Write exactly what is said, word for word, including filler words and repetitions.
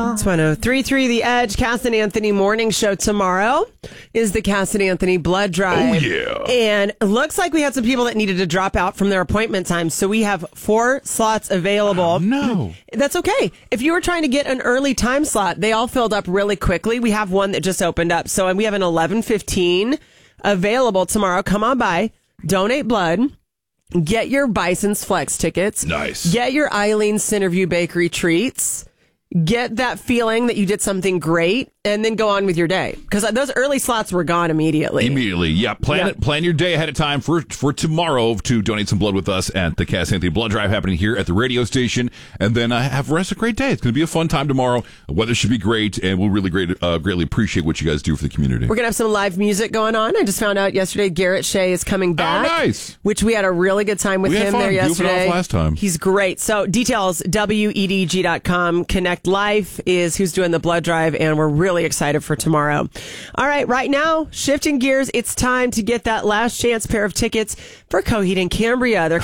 It's one oh three point three The Edge. Cass and Anthony morning show tomorrow is the Cass and Anthony blood drive. Oh, yeah. And it looks like we had some people that needed to drop out from their appointment times. So we have four slots available. Oh, no. That's okay. If you were trying to get an early time slot, they all filled up really quickly. We have one that just opened up. So we have an eleven fifteen available tomorrow. Come on by. Donate blood. Get your Bison's Flex tickets. Nice. Get your Eileen's Centerview Bakery treats. Get that feeling that you did something great, and then go on with your day. Because those early slots were gone immediately. Immediately, yeah. Plan Yep. it. Plan your day ahead of time for for tomorrow to donate some blood with us at the Cass Anthony Blood Drive happening here at the radio station, and then uh, have the rest of a great day. It's going to be a fun time tomorrow. The weather should be great, and we'll really great uh, greatly appreciate what you guys do for the community. We're going to have some live music going on. I just found out yesterday Garrett Shea is coming back. Oh, nice. Which we had a really good time with We had him fun. there We goofed it yesterday. off last time. He's great. So details, W E D G dot com. Connect Life is who's doing the blood drive, and we're really excited for tomorrow. All right, right now, shifting gears, it's time to get that last chance pair of tickets for Coheed and Cambria. They're